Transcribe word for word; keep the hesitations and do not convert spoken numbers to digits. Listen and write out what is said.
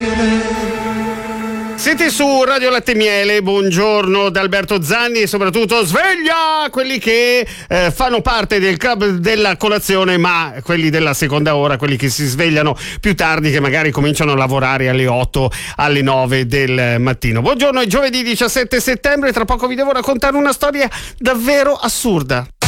Siete su Radio Latte e Miele, buongiorno da Alberto Zanni e soprattutto sveglia quelli che eh, fanno parte del club della colazione, ma quelli della seconda ora, quelli che si svegliano più tardi, che magari cominciano a lavorare alle otto, alle nove del mattino. Buongiorno, è giovedì diciassette settembre, tra poco vi devo raccontare una storia davvero assurda.